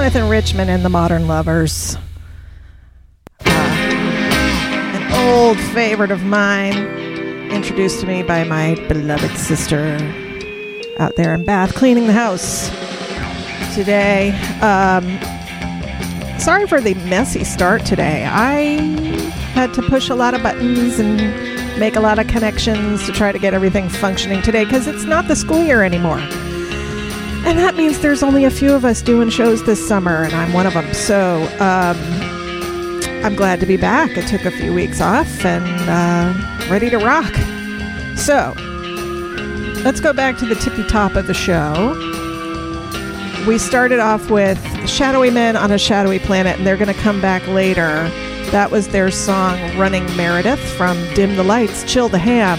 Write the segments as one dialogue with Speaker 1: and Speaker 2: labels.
Speaker 1: Jonathan Richman and the Modern Lovers. An old favorite of mine, introduced to me by my beloved sister out there in Bath cleaning the house today. Sorry for the messy start today. I had to push a lot of buttons and make a lot of connections to try to get everything functioning today because it's not the school year anymore. And that means there's only a few of us doing shows this summer, and I'm one of them. So I'm glad to be back. I took a few weeks off and ready to rock. So let's go back to the tippy top of the show. We started off with Shadowy Men on a Shadowy Planet, and they're going to come back later. That was their song Running Meredith from Dim the Lights, Chill the Ham,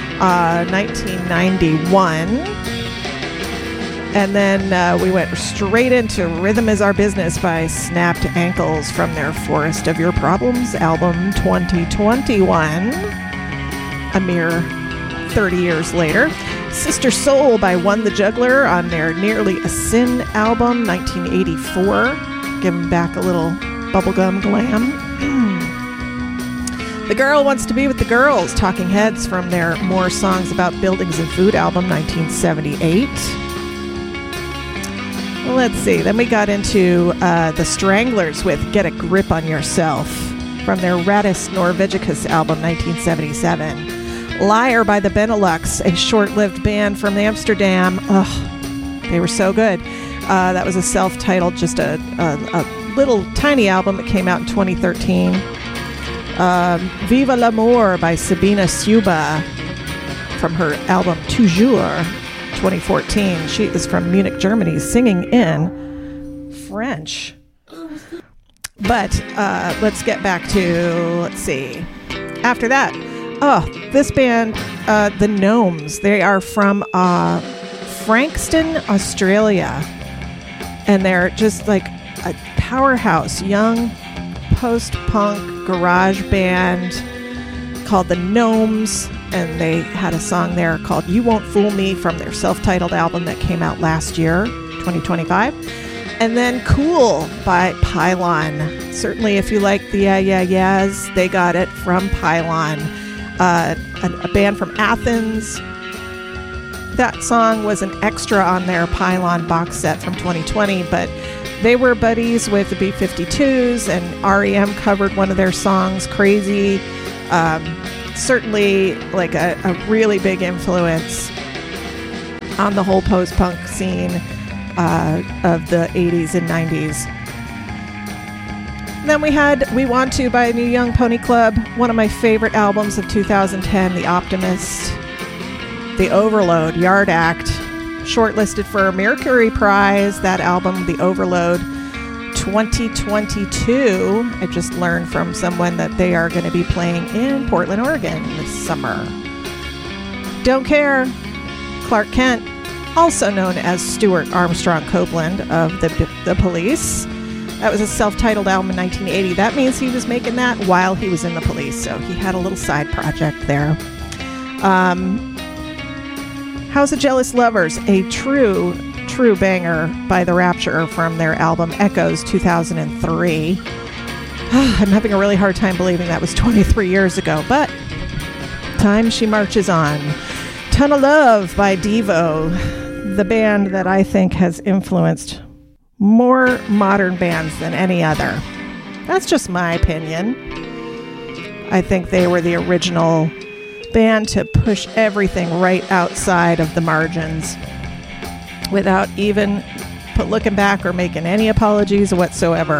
Speaker 1: 1991. And then we went straight into Rhythm Is Our Business by Snapped Ankles from their Forest of Your Problems album 2021, a mere 30 years later. Sister Soul by One the Juggler on their Nearly a Sin album 1984, giving back a little bubblegum glam. The Girl Wants to Be with the Girls, Talking Heads from their More Songs About Buildings and Food album 1978. Let's see. Then we got into the Stranglers with Get a Grip on Yourself from their Rattus Norvegicus album 1977. Liar by the Benelux, a short-lived band from Amsterdam. Ugh, they were so good. That was a self-titled, just a little tiny album that came out in 2013. Viva l'Amour by Sabina Suba from her album Toujours 2014. She is from Munich, Germany, singing in French. But let's get back to, let's see. After that, this band, the Gnomes. They are from Frankston, Australia. And they're just like a powerhouse, young post-punk garage band called the Gnomes. And they had a song there called You Won't Fool Me from their self-titled album that came out last year, 2025. And then Cool by Pylon. Certainly if you like the Yeah Yeah Yeahs, they got it from Pylon. A band from Athens. That song was an extra on their Pylon box set from 2020, but they were buddies with the B-52s, and REM covered one of their songs, Crazy. Certainly like a really big influence on the whole post-punk scene of the 80s and 90s. And then we had We Want To by New Young Pony Club, one of my favorite albums of 2010, The Optimist. The Overload, Yard Act, shortlisted for a Mercury Prize, that album, The Overload 2022. I just learned from someone that they are going to be playing in Portland, Oregon this summer. Don't Care, Clark Kent, also known as Stuart Armstrong Copeland of the Police. That was a self-titled album in 1980. That means he was making that while he was in the Police, so he had a little side project there. House of Jealous Lovers, a true banger by The Rapture from their album Echoes 2003. I'm having a really hard time believing that was 23 years ago, but time she marches on. Ton of Love by Devo, the band that I think has influenced more modern bands than any other. That's just my opinion. I think they were the original band to push everything right outside of the margins without even looking back or making any apologies whatsoever.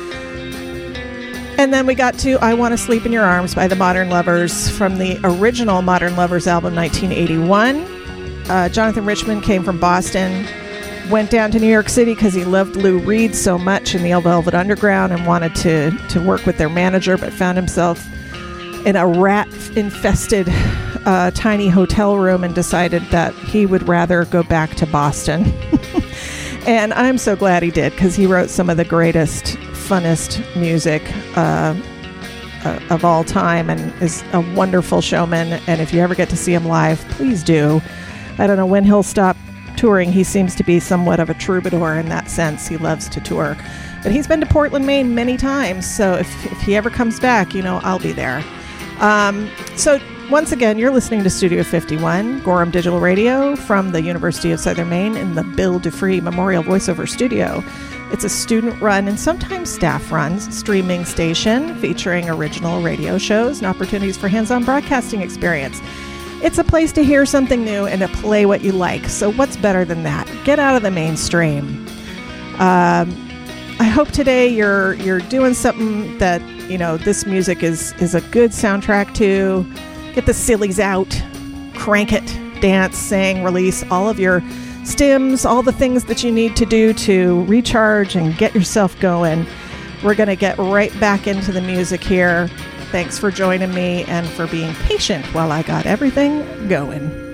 Speaker 1: And then we got to I Want to Sleep in Your Arms by the Modern Lovers from the original Modern Lovers album 1981. Jonathan Richman came from Boston, went down to New York City because he loved Lou Reed so much in the Velvet Underground and wanted to work with their manager, but found himself in a rat-infested tiny hotel room and decided that he would rather go back to Boston. And I'm so glad he did, because he wrote some of the greatest, funnest music of all time and is a wonderful showman. And if you ever get to see him live, please do. I don't know when he'll stop touring. He seems to be somewhat of a troubadour in that sense. He loves to tour. But he's been to Portland, Maine many times. So if he ever comes back, I'll be there. So once again, you're listening to Studio 51, Gorham Digital Radio from the University of Southern Maine in the Bill Dufree Memorial Voiceover Studio. It's a student-run and sometimes staff-run streaming station featuring original radio shows and opportunities for hands-on broadcasting experience. It's a place to hear something new and to play what you like. So what's better than that? Get out of the mainstream. I hope today you're doing something that, this music is a good soundtrack to. Get the sillies out, crank it, dance, sing, release all of your stims, all the things that you need to do to recharge and get yourself going. We're going to get right back into the music here. Thanks for joining me and for being patient while I got everything going.